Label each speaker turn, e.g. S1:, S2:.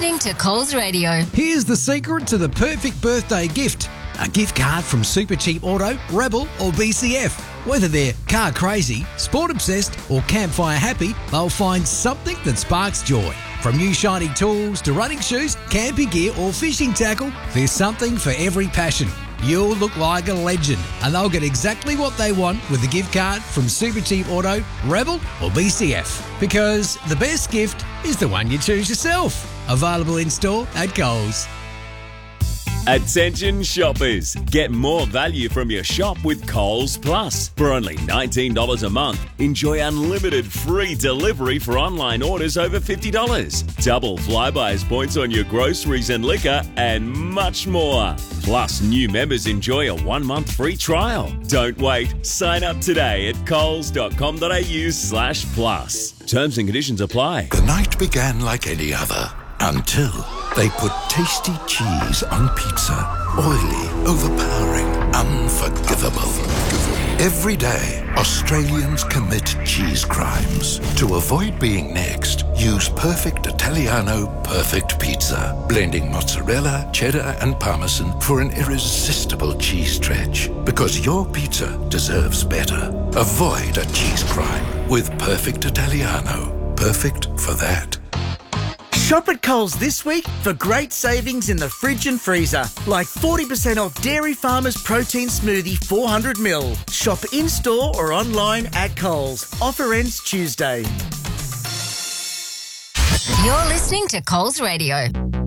S1: listening to Coles Radio.
S2: Here's the secret to the perfect birthday gift. A gift card from Supercheap Auto, Rebel or BCF. Whether they're car crazy, sport obsessed or campfire happy, they'll find something that sparks joy. From new shiny tools to running shoes, camping gear or fishing tackle, there's something for every passion. You'll look like a legend and they'll get exactly what they want with a gift card from Supercheap Auto, Rebel or BCF. Because the best gift is the one you choose yourself. Available in store at Coles.
S3: Attention shoppers, get more value from your shop with Coles Plus. For only $19 a month, enjoy unlimited free delivery for online orders over $50, double Flybuys points on your groceries and liquor, and much more. Plus, new members enjoy a 1-month free trial. Don't wait, sign up today at coles.com.au/plus. Terms and conditions apply.
S4: The night began like any other. Until they put tasty cheese on pizza. Oily, overpowering, unforgivable. Every day, Australians commit cheese crimes. To avoid being next, use Perfect Italiano Perfect Pizza. Blending mozzarella, cheddar and parmesan for an irresistible cheese stretch. Because your pizza deserves better. Avoid a cheese crime with Perfect Italiano. Perfect for that.
S5: Shop at Coles this week for great savings in the fridge and freezer, like 40% off Dairy Farmers Protein Smoothie 400ml. Shop in-store or online at Coles. Offer ends Tuesday.
S1: You're listening to Coles Radio.